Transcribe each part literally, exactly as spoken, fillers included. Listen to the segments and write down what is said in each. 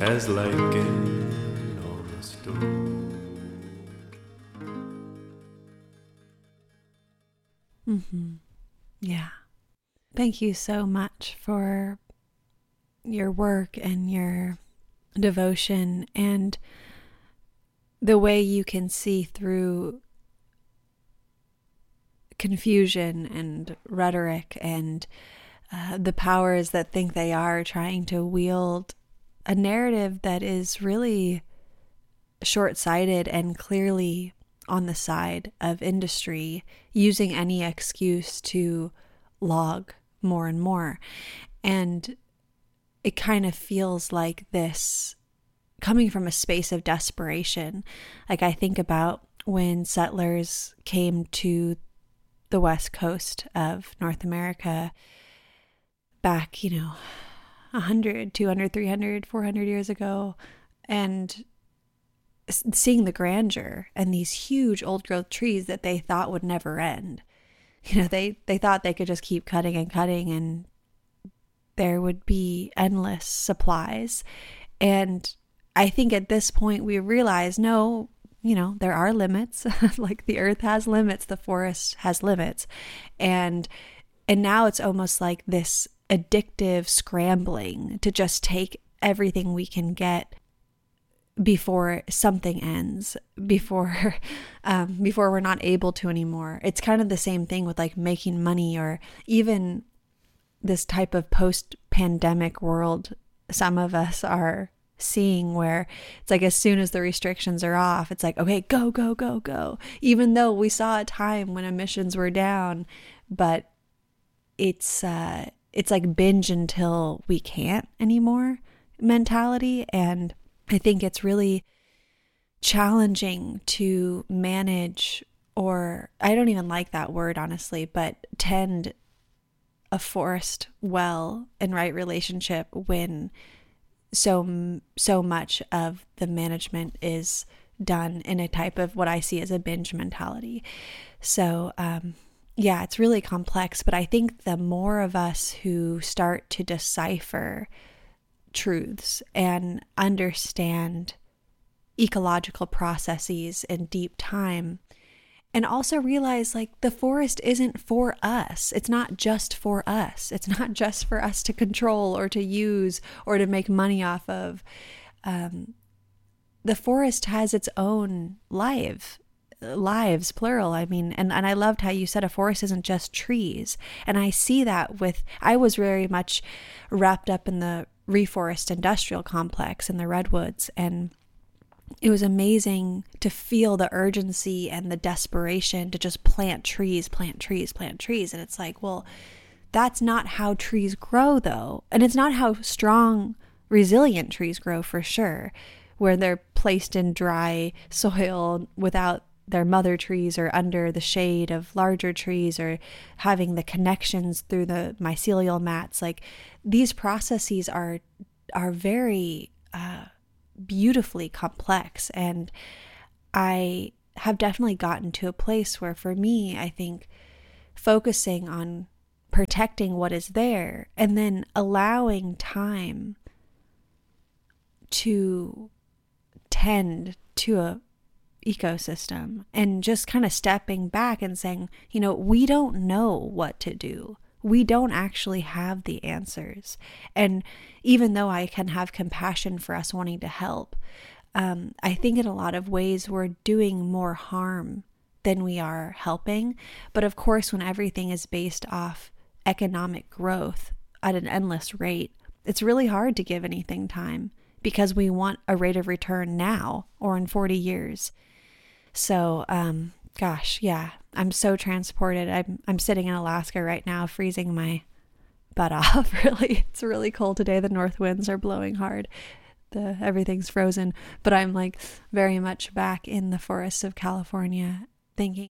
as lichen on a stone. Mm-hmm. Yeah. Thank you so much for your work and your devotion and the way you can see through confusion and rhetoric and uh, the powers that think they are trying to wield a narrative that is really short-sighted and clearly on the side of industry, using any excuse to log more and more. And it kind of feels like this coming from a space of desperation. Like I think about when settlers came to the west coast of North America back, you know, one hundred, two hundred, three hundred, four hundred years ago, and seeing the grandeur and these huge old growth trees that they thought would never end. You know, they, they thought they could just keep cutting and cutting and there would be endless supplies. And I think at this point we realize, no, you know, there are limits. Like the earth has limits, the forest has limits. And and now it's almost like this addictive scrambling to just take everything we can get before something ends, before um, before we're not able to anymore. It's kind of the same thing with like making money, or even this type of post-pandemic world some of us are seeing, where it's like as soon as the restrictions are off, it's like, okay, go, go, go, go. Even though we saw a time when emissions were down, but it's uh, it's like binge until we can't anymore mentality. And I think it's really challenging to manage, or I don't even like that word, honestly, but tend a forest well in right relationship when so so much of the management is done in a type of what I see as a binge mentality. So um, yeah, it's really complex, but I think the more of us who start to decipher truths and understand ecological processes in deep time, and also realize like the forest isn't for us. It's not just for us. It's not just for us to control or to use or to make money off of. Um, the forest has its own life, lives, plural. I mean, and, and I loved how you said a forest isn't just trees. And I see that with, I was very much wrapped up in the reforest industrial complex in the redwoods, and it was amazing to feel the urgency and the desperation to just plant trees, plant trees, plant trees. And it's like, well, that's not how trees grow though. And it's not how strong, resilient trees grow for sure, where they're placed in dry soil without their mother trees or under the shade of larger trees or having the connections through the mycelial mats. Like these processes are, are very, uh, beautifully complex. And I have definitely gotten to a place where for me, I think focusing on protecting what is there and then allowing time to tend to a ecosystem and just kind of stepping back and saying, you know, we don't know what to do. We don't actually have the answers. And even though I can have compassion for us wanting to help, um, I think in a lot of ways we're doing more harm than we are helping. But of course, when everything is based off economic growth at an endless rate, it's really hard to give anything time because we want a rate of return now or in forty years. So, um, gosh, yeah, I'm so transported. I'm I'm sitting in Alaska right now, freezing my butt off. Really, it's really cold today. The north winds are blowing hard. The everything's frozen, but I'm like very much back in the forests of California, thinking.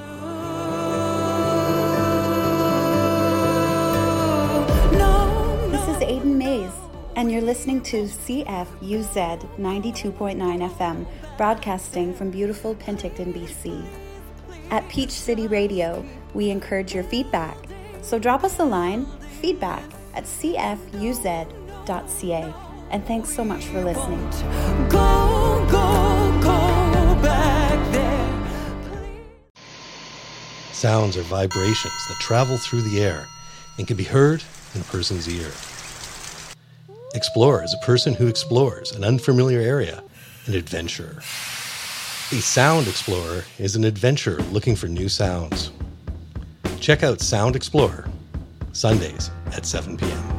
This is Aiden Mays, and you're listening to C F U Z ninety-two point nine F M, broadcasting from beautiful Penticton, B C. At Peach City Radio, we encourage your feedback. So drop us a line, feedback at c f u z dot c a, and thanks so much for listening. Go, go, go back there. Sounds are vibrations that travel through the air and can be heard in a person's ear. Explorer is a person who explores an unfamiliar area, an adventurer. A sound explorer is an adventurer looking for new sounds. Check out Sound Explorer, Sundays at seven p.m.